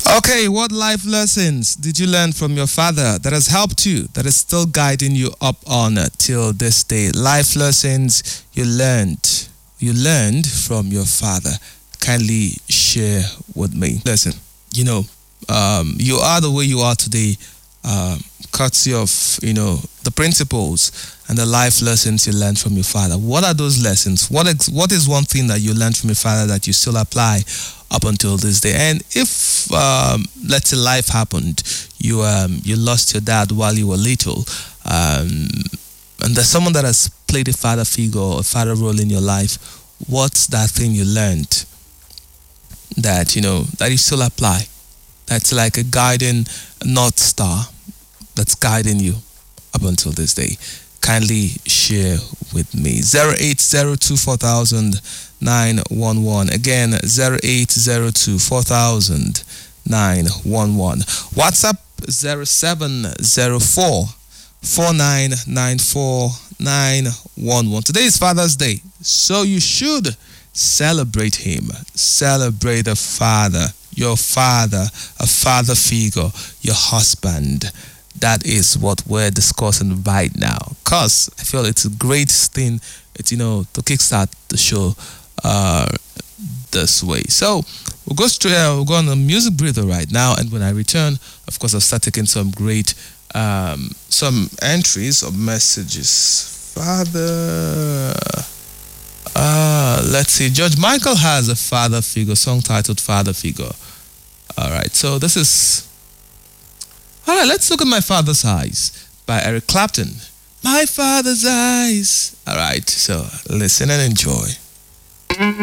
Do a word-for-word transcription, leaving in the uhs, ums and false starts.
Okay, what life lessons did you learn from your father that has helped you, that is still guiding you up on uh, till this day? Life lessons you learned, you learned from your father. Kindly share with me. Listen, you know, um, you are the way you are today, uh, courtesy of, you know, the principles and the life lessons you learned from your father. What are those lessons? What ex- what is one thing that you learned from your father that you still apply up until this day? And if, um, let's say, life happened, you um, you lost your dad while you were little, um, and there's someone that has played a father figure or a father role in your life, what's that thing you learned that, you know, that you still apply? That's like a guiding North Star that's guiding you up until this day. Kindly share with me. zero eight zero two four thousand nine one one. Again, zero eight zero two four thousand nine one one. WhatsApp zero seven zero four four nine nine four nine one one. Today is Father's Day, so you should celebrate him. Celebrate a father, your father, a father figure, your husband. That is what we're discussing right now, because I feel it's a great thing, it's, you know, to kickstart the show uh, this way. So we'll go straight, uh, we'll go on a music breather right now, and when I return, of course, I'll start taking some great, um, some entries or messages. Father, uh, let's see, George Michael has a father figure, song titled Father Figure. All right, so this is... All right, let's look at My Father's Eyes by Eric Clapton. My Father's Eyes. All right, so listen and enjoy.